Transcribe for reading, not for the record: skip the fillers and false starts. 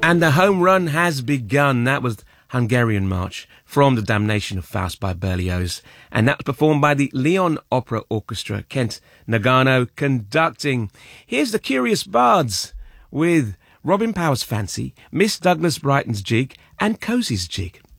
And the home run has begun. That was Hungarian March from The Damnation of Faust by Berlioz. And that was performed by the Lyon Opera Orchestra, Kent Nagano conducting. Here's the Curious Bards with Robin Power's Fancy, Miss Douglas Brighton's Jig, and Cosey's Jig.